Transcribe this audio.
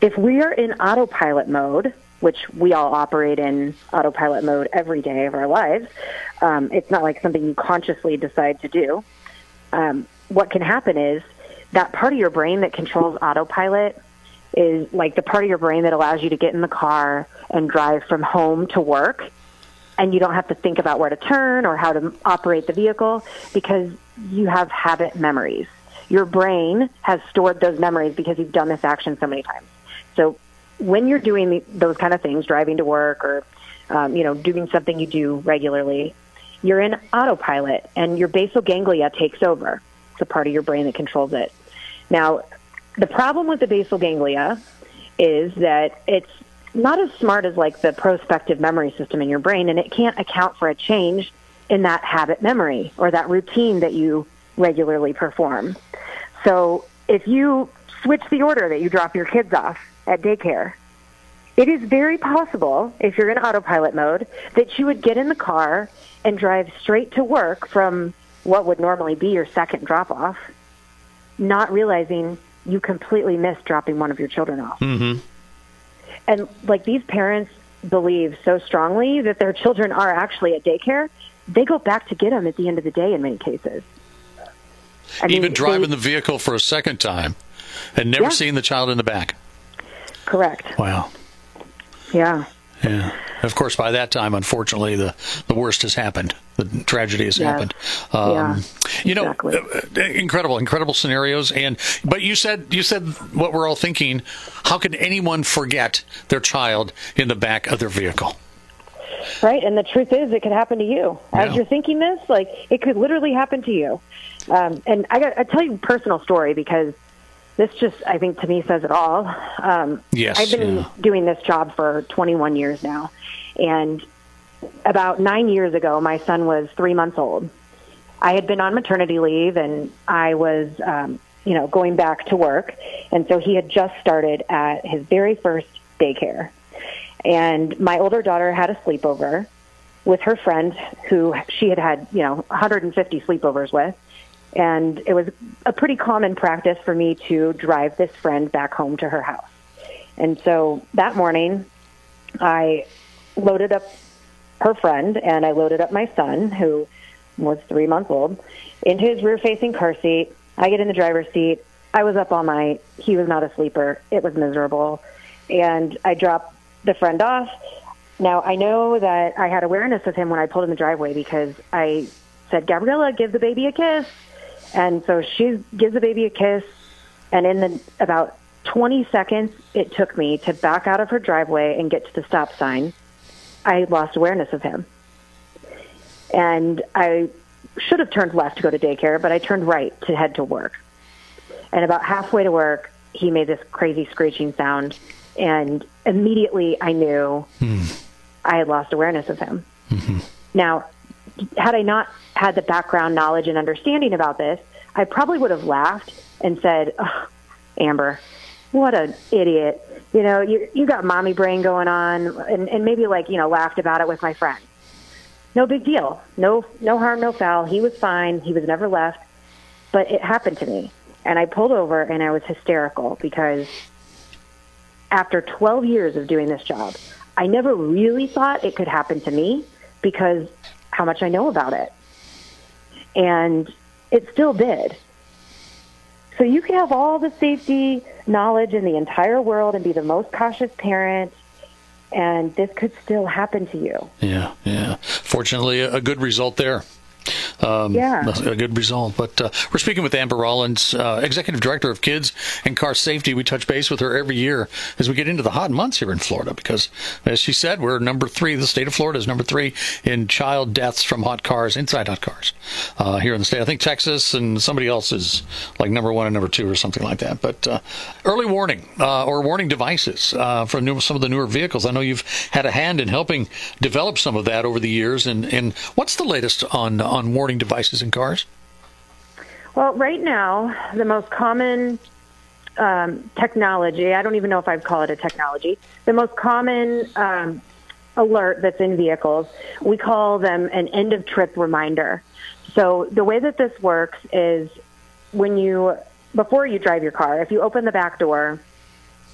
If we are in autopilot mode, which we all operate in autopilot mode every day of our lives, it's not like something you consciously decide to do. What can happen is that part of your brain that controls autopilot is like the part of your brain that allows you to get in the car and drive from home to work, and you don't have to think about where to turn or how to operate the vehicle because you have habit memories. Your brain has stored those memories because you've done this action so many times. So when you're doing those kind of things, driving to work or doing something you do regularly, you're in autopilot, and your basal ganglia takes over. It's the part of your brain that controls it. Now, the problem with the basal ganglia is that it's not as smart as like the prospective memory system in your brain, and it can't account for a change in that habit memory or that routine that you regularly perform. So if you switch the order that you drop your kids off at daycare, it is very possible, if you're in autopilot mode, that you would get in the car and drive straight to work from what would normally be your second drop-off, not realizing you completely missed dropping one of your children off. Mm-hmm. And like these parents believe so strongly that their children are actually at daycare, they go back to get them at the end of the day in many cases. Even driving the vehicle for a second time and never seeing the child in the back. Correct. Wow. Yeah. Yeah. Of course, by that time, unfortunately, the worst has happened. The tragedy has happened. Exactly. Incredible scenarios. But you said what we're all thinking. How can anyone forget their child in the back of their vehicle? Right. And the truth is, it could happen to you. As you're thinking this, like, it could literally happen to you. And I tell you a personal story because this just, I think, to me says it all. I've been doing this job for 21 years now. And about 9 years ago, my son was 3 months old. I had been on maternity leave, and I was, going back to work. And so he had just started at his very first daycare. And my older daughter had a sleepover with her friend who she had 150 sleepovers with. And it was a pretty common practice for me to drive this friend back home to her house. And so that morning, I loaded up her friend and I loaded up my son, who was 3 months old, into his rear-facing car seat. I get in the driver's seat. I was up all night. He was not a sleeper. It was miserable. And I dropped the friend off. Now, I know that I had awareness of him when I pulled in the driveway because I said, "Gabriella, give the baby a kiss." And so she gives the baby a kiss, and in about 20 seconds it took me to back out of her driveway and get to the stop sign, I lost awareness of him. And I should have turned left to go to daycare, but I turned right to head to work. And about halfway to work, he made this crazy screeching sound, and immediately I knew I had lost awareness of him. Mm-hmm. Now, had I not had the background knowledge and understanding about this, I probably would have laughed and said, "Oh, Amber, what an idiot. You got mommy brain going on," and maybe laughed about it with my friend. No big deal. No harm, no foul. He was fine. He was never left. But it happened to me. And I pulled over and I was hysterical because after 12 years of doing this job, I never really thought it could happen to me because how much I know about it. And it still did. So you can have all the safety knowledge in the entire world and be the most cautious parent, and this could still happen to you. Yeah. Fortunately, a good result there. A good result. But we're speaking with Amber Rollins, Executive Director of Kids and Car Safety. We touch base with her every year as we get into the hot months here in Florida because, as she said, we're number 3. The state of Florida is number 3 in child deaths from hot cars, inside hot cars, here in the state. I think Texas and somebody else is like number 1 and number 2 or something like that. But early warning or warning devices for some of the newer vehicles. I know you've had a hand in helping develop some of that over the years. And what's the latest on warning devices in cars? Well, right now, the most common technology, I don't even know if I'd call it a technology, the most common alert that's in vehicles, we call them an end-of-trip reminder. So the way that this works is before you drive your car, if you open the back door